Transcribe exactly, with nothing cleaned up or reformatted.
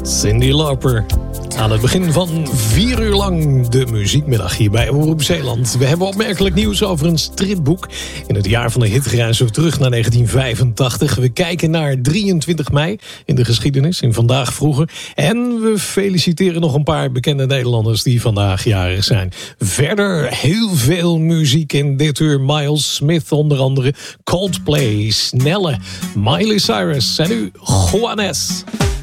Cyndi Lauper. Aan het begin van vier uur lang de muziekmiddag hier bij Omroep Zeeland. We hebben opmerkelijk nieuws over een stripboek. In het jaar van de hit reizen we terug naar negentien vijfentachtig. We kijken naar drieëntwintig mei in de geschiedenis, in Vandaag Vroeger. En we feliciteren nog een paar bekende Nederlanders die vandaag jarig zijn. Verder heel veel muziek in dit uur. Miles Smith onder andere, Coldplay, Snelle, Miley Cyrus en nu Juanes.